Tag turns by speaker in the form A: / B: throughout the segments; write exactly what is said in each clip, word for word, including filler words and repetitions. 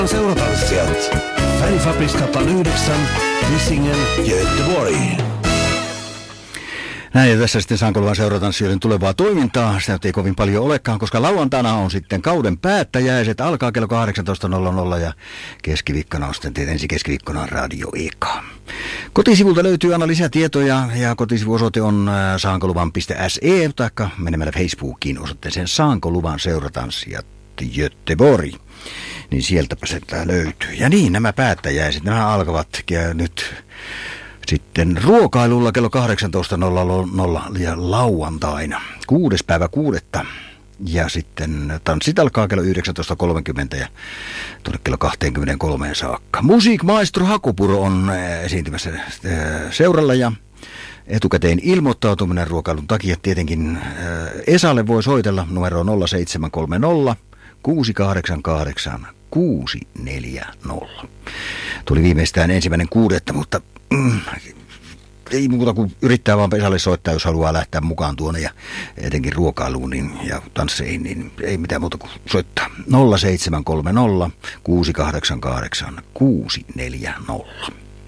A: Seuratanssijat. Färgfabrikskappan yhdeksän, Hisingen, Göteborg.
B: Näin, ja tässä sitten Sankoluvan seuratanssijoiden tulevaa toimintaa. Sitä ei kovin paljon olekaan, koska lauantaina on sitten kauden päättäjäiset. Alkaa kello kahdeksantoista nolla nolla ja keskiviikkona on sitten, ensi keskiviikkona on Radio Eka. Kotisivulta löytyy aina lisätietoja ja kotisivuosoite on sankoluvan piste se taikka menemällä Facebookiin osoitteeseen Sankoluvan seuratanssijat Göteborg. Niin sieltäpä se löytyy. Ja niin, nämä päättäjäiset, nämä alkavat nyt sitten ruokailulla kello kahdeksantoista nolla nolla ja lauantaina, kuudes päivä kuudetta. Ja sitten tanssit alkaa kello yhdeksäntoista kolmekymmentä ja tuonne kello kaksikymmentäkolme saakka. Musiikmaestro Hakupuro on esiintymässä seuralla ja etukäteen ilmoittautuminen ruokailun takia tietenkin Esalle voi soitella numero nolla seitsemän kolme nolla kuusi kahdeksan kahdeksan kuusi neljä nolla. Tuli viimeistään ensimmäinen kuudetta, mutta mm, ei muuta kuin yrittää vaan Esalle soittaa, jos haluaa lähteä mukaan tuonne ja etenkin ruokailuun niin, ja tansseihin, niin ei mitään muuta kuin soittaa. nolla seitsemän kolme nolla kuusi kahdeksan kahdeksan kuusi neljä nolla.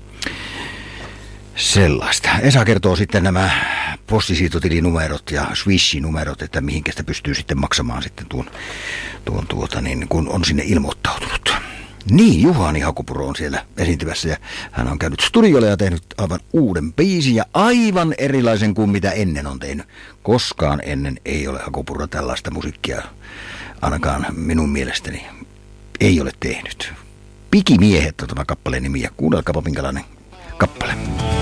B: Sellaista. Esa kertoo sitten nämä postisiirtotilinumerot ja Swish-numerot, että mihinkä sitä pystyy sitten maksamaan sitten tuon, tuon tuota, niin kun on sinne ilmoittautunut. Niin, Juhani Hakupuro on siellä esiintyvässä ja hän on käynyt studiolle ja tehnyt aivan uuden biisin ja aivan erilaisen kuin mitä ennen on tehnyt. Koskaan ennen ei ole Hakupuro tällaista musiikkia, ainakaan minun mielestäni, ei ole tehnyt. Pikimiehet on tämä kappaleen nimi ja kuunnelkaapa minkälainen kappale.